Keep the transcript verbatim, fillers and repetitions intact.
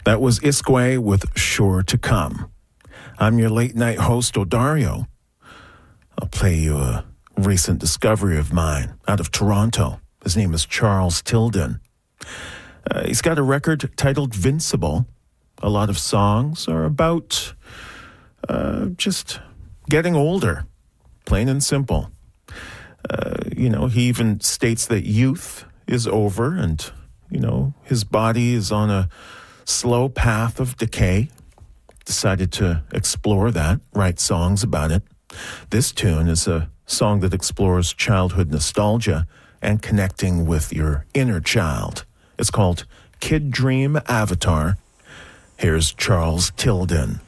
That was Iskway with Sure to Come. I'm your late night host, Odario. I'll play you a recent discovery of mine out of Toronto. His name is Charles Tilden. Uh, he's got a record titled Vincible. A lot of songs are about uh, just getting older, plain and simple. Uh, you know, he even states that youth is over and, you know, his body is on a slow path of decay. Decided to explore that, write songs about it. This tune is a song that explores childhood nostalgia and connecting with your inner child. It's called Kid Dream Avatar. Here's Charles Tilden.